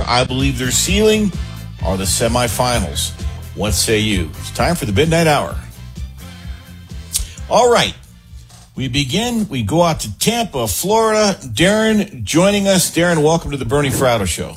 I believe their ceiling are the semifinals. What say you? It's time for the Midnight Hour. All right. We begin. We go out to Tampa, Florida. Darren joining us. Darren, welcome to the Bernie Fratto Show.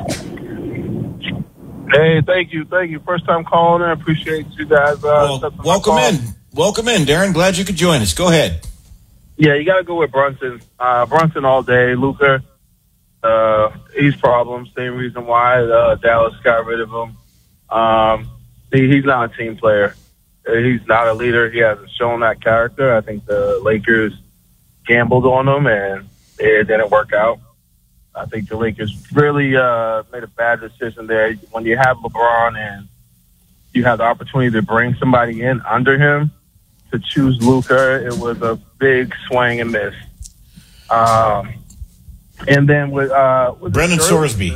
Hey, thank you. First time calling in. I appreciate you guys. Welcome in. Welcome in, Darren. Glad you could join us. Go ahead. Yeah, you got to go with Brunson. Brunson all day. Luka, he's problems. Same reason why Dallas got rid of him. He's not a team player. He's not a leader. He hasn't shown that character. I think the Lakers gambled on him, and it didn't work out. I think the Lakers really made a bad decision there. When you have LeBron and you have the opportunity to bring somebody in under him, to choose Luka, it was a big swing and miss. And then with Brendan Sorsby.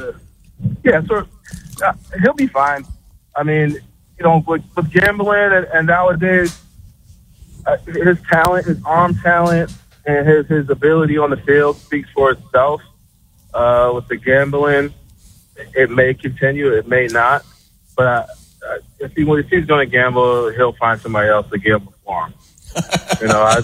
He'll be fine. I mean, you know, with gambling and nowadays, his talent, his arm talent, and his ability on the field speaks for itself. With the gambling, it may continue, it may not. But if he's going to gamble, he'll find somebody else to gamble for him. You know,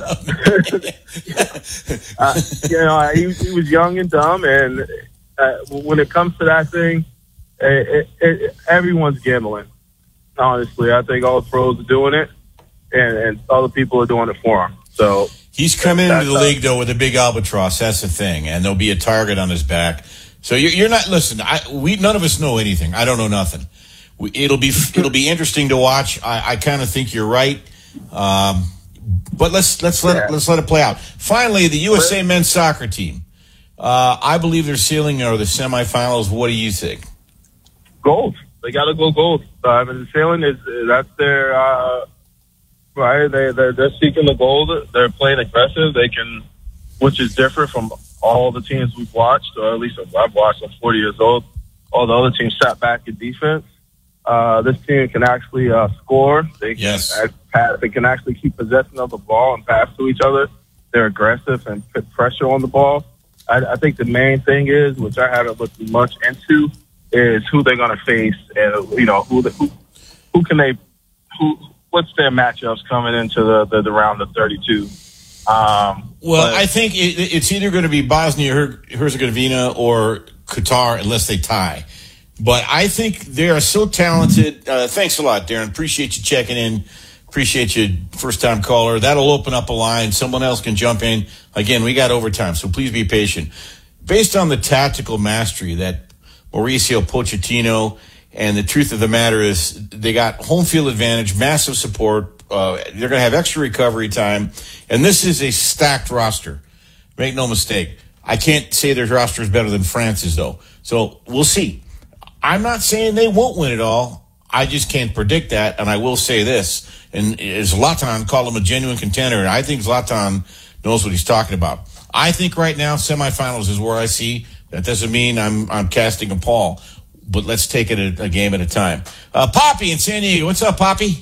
he was young and dumb, and when it comes to that thing, everyone's gambling. Honestly, I think all the pros are doing it, and other people are doing it for him. So he's coming into the league though with a big albatross. That's the thing, and there'll be a target on his back. So you're not. Listen, none of us know anything. I don't know nothing. It'll be interesting to watch. I kind of think you're right. But let's let it play out. Finally, the USA men's soccer team. I believe their ceiling are the semifinals. What do you think? Gold. They got to go gold. I mean, the ceiling that's their right. They're seeking the gold. They're playing aggressive. They can, which is different from all the teams we've watched, or at least I've watched. I'm 40 years old. All the other teams sat back in defense. This team can actually score. They can pass. They can actually keep possession of the ball and pass to each other. They're aggressive and put pressure on the ball. I think the main thing is, which I haven't looked much into, is who they're going to face, and you know what's their matchups coming into the round of 32. I think it's either going to be Bosnia-Herzegovina or Qatar, unless they tie. But I think they are so talented. Thanks a lot, Darren. Appreciate you checking in. Appreciate you, first-time caller. That'll open up a line. Someone else can jump in. Again, we got overtime, so please be patient. Based on the tactical mastery that Mauricio Pochettino, and the truth of the matter is they got home field advantage, massive support. They're going to have extra recovery time. And this is a stacked roster. Make no mistake. I can't say their roster is better than France's, though. So we'll see. I'm not saying they won't win it all. I just can't predict that. And I will say this. And Zlatan called him a genuine contender. And I think Zlatan knows what he's talking about. I think right now semifinals is where I see. That doesn't mean I'm casting a pall. But let's take it a game at a time. Poppy in San Diego. What's up, Poppy?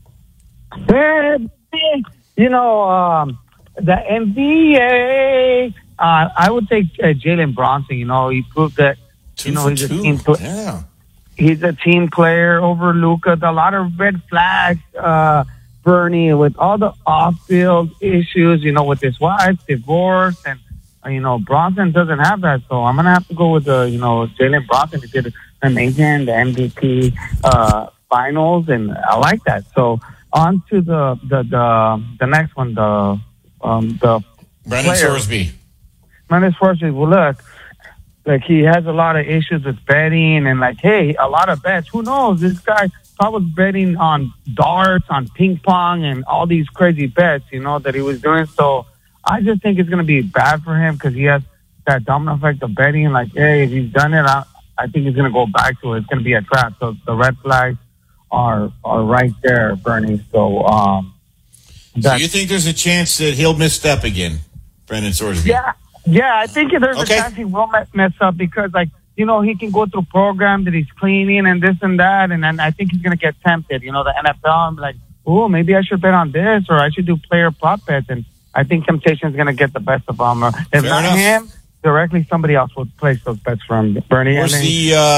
You know, the NBA, I would take Jalen Bronson. You know, he proved that, he's a team player. Yeah. He's a team player over Luka. A lot of red flags, Bernie, with all the off-field issues, you know, with his wife, divorce, and, you know, Bronson doesn't have that. So I'm going to have to go with, Jalen Bronson. He did amazing, the MVP finals, and I like that. So on to the next one, the Brendan Sorsby. Brendan Sorsby, well, look, like he has a lot of issues with betting and like, hey, a lot of bets. Who knows? This guy probably was betting on darts, on ping pong, and all these crazy bets, you know, that he was doing. So I just think it's going to be bad for him because he has that domino effect of betting. Like, hey, if he's done it, I think he's going to go back to it. It's going to be a trap. So the red flags are right there, Bernie. So, so you think there's a chance that he'll misstep again, Brendan Sorsby? Yeah, I think there's a chance he will mess up because, like, you know, he can go through programs that he's cleaning and this and that, and then I think he's going to get tempted. You know, the NFL, and be like, oh, maybe I should bet on this, or I should do player prop bets, and I think temptation is going to get the best of him. If not him, directly somebody else will place those bets for him, Bernie. Where's the